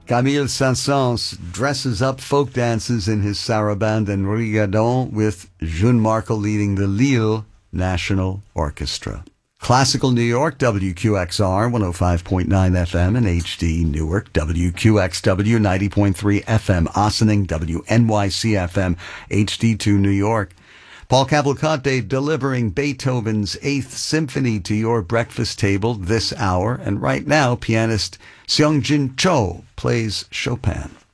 Camille Saint-Saëns dresses up folk dances in his sarabande and rigadon with June Markel leading the Lille National Orchestra. Classical New York, WQXR 105.9 FM and HD Newark, WQXW 90.3 FM Ossining, WNYC FM HD2 New York. Paul Cavalcante delivering Beethoven's 8th Symphony to your breakfast table this hour. And right now, pianist Seongjin Cho plays Chopin.